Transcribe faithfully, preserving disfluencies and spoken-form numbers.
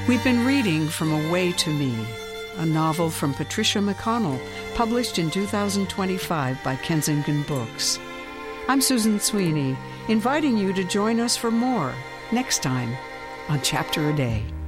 We've been reading from A Way to Me, a novel from Patricia McConnell, published in two thousand twenty-five by Kensington Books. I'm Susan Sweeney, inviting you to join us for more next time on Chapter a Day.